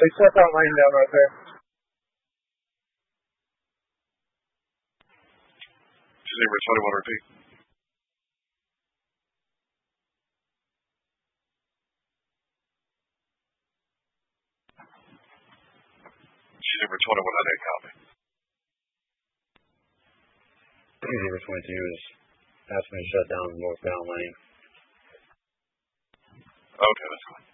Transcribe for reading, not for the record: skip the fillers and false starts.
They shut that lane down right there. Zebra 21, repeat. Zebra 21, I didn't copy. Zebra 22 is asking me to shut down the northbound lane. Okay, that's fine.